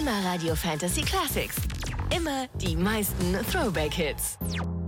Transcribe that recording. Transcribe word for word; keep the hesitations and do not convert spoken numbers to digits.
Prima Radio Fantasy Classics. Immer die meisten Throwback-Hits.